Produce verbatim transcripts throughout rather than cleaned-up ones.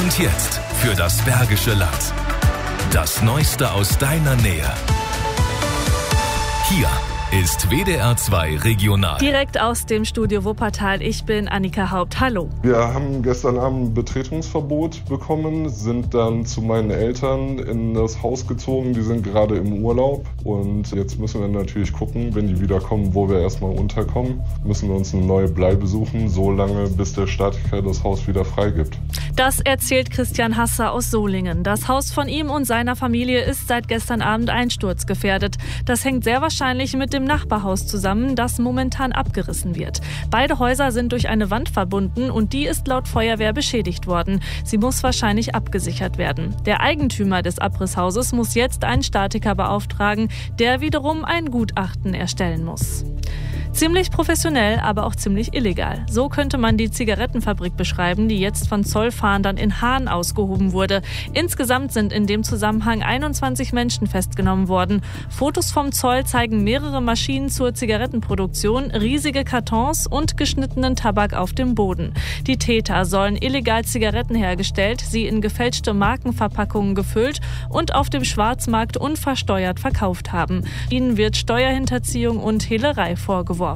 Und jetzt für das Bergische Land. Das Neueste aus deiner Nähe. Hier ist W D R zwei Regional. Direkt aus dem Studio Wuppertal. Ich bin Annika Haupt. Hallo. Wir haben gestern Abend ein Betretungsverbot bekommen, sind dann zu meinen Eltern in das Haus gezogen. Die sind gerade im Urlaub und jetzt müssen wir natürlich gucken, wenn die wiederkommen, wo wir erstmal unterkommen. Müssen wir uns eine neue Bleibe suchen, so lange, bis der Statiker das Haus wieder freigibt. Das erzählt Christian Hasser aus Solingen. Das Haus von ihm und seiner Familie ist seit gestern Abend einsturzgefährdet. Das hängt sehr wahrscheinlich mit dem Nachbarhaus zusammen, das momentan abgerissen wird. Beide Häuser sind durch eine Wand verbunden und die ist laut Feuerwehr beschädigt worden. Sie muss wahrscheinlich abgesichert werden. Der Eigentümer des Abrisshauses muss jetzt einen Statiker beauftragen, der wiederum ein Gutachten erstellen muss. Ziemlich professionell, aber auch ziemlich illegal. So könnte man die Zigarettenfabrik beschreiben, die jetzt von Zollfahndern in Haan ausgehoben wurde. Insgesamt sind in dem Zusammenhang einundzwanzig Menschen festgenommen worden. Fotos vom Zoll zeigen mehrere Maschinen zur Zigarettenproduktion, riesige Kartons und geschnittenen Tabak auf dem Boden. Die Täter sollen illegal Zigaretten hergestellt, sie in gefälschte Markenverpackungen gefüllt und auf dem Schwarzmarkt unversteuert verkauft haben. Ihnen wird Steuerhinterziehung und Hehlerei vorgeworfen.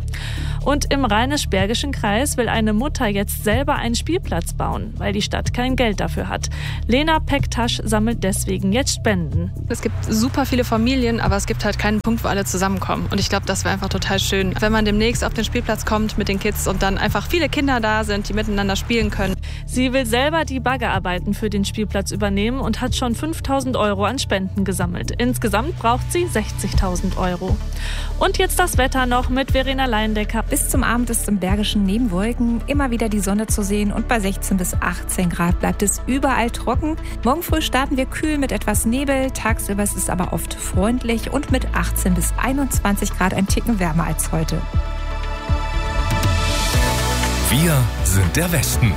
Und im Rheinisch-Bergischen Kreis will eine Mutter jetzt selber einen Spielplatz bauen, weil die Stadt kein Geld dafür hat. Lena Pektasch sammelt deswegen jetzt Spenden. Es gibt super viele Familien, aber es gibt halt keinen Punkt, wo alle zusammenkommen. Und ich glaube, das wäre einfach total schön, wenn man demnächst auf den Spielplatz kommt mit den Kids und dann einfach viele Kinder da sind, die miteinander spielen können. Sie will selber die Baggerarbeiten für den Spielplatz übernehmen und hat schon fünftausend Euro an Spenden gesammelt. Insgesamt braucht sie sechzigtausend Euro. Und jetzt das Wetter noch mit Verena Leindecker. Bis zum Abend ist im Bergischen neben Wolken immer wieder die Sonne zu sehen und bei sechzehn bis achtzehn Grad bleibt es überall trocken. Morgen früh starten wir kühl mit etwas Nebel, tagsüber ist es aber oft freundlich und mit achtzehn bis einundzwanzig Grad ein Ticken wärmer als heute. Wir sind der Westen.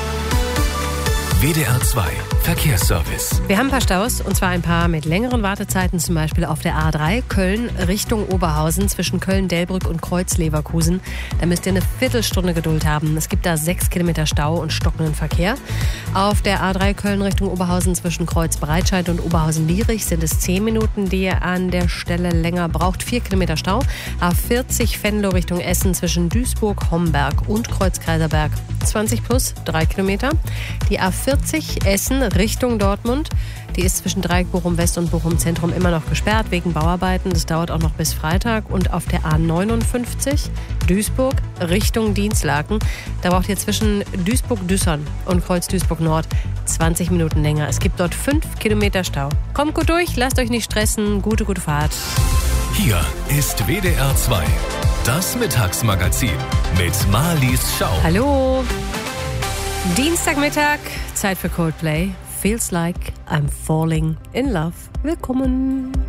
W D R zwei Verkehrsservice. Wir haben ein paar Staus, und zwar ein paar mit längeren Wartezeiten, zum Beispiel auf der A drei Köln Richtung Oberhausen zwischen Köln-Delbrück und Kreuz-Leverkusen. Da müsst ihr eine Viertelstunde Geduld haben. Es gibt da sechs Kilometer Stau und stockenden Verkehr. Auf der A drei Köln Richtung Oberhausen zwischen Kreuz-Breitscheid und Oberhausen-Lierich sind es zehn Minuten, die ihr an der Stelle länger braucht. vier Kilometer Stau. A vierzig Venlo Richtung Essen zwischen Duisburg, Homberg und Kreuz-Kaiserberg zwanzig plus, drei Kilometer. Die A vierzig Essen Richtung Dortmund. Die ist zwischen Dreieck Bochum West und Bochum Zentrum immer noch gesperrt wegen Bauarbeiten. Das dauert auch noch bis Freitag. Und auf der A neunundfünfzig Duisburg Richtung Dienstlaken. Da braucht ihr zwischen Duisburg-Düssern und Kreuz Duisburg Nord zwanzig Minuten länger. Es gibt dort fünf Kilometer Stau. Kommt gut durch, lasst euch nicht stressen. Gute, gute Fahrt. Hier ist W D R zwei. Das Mittagsmagazin mit Marlies Schau. Hallo. Dienstagmittag, Zeit für Coldplay. Feels like I'm falling in love. Willkommen.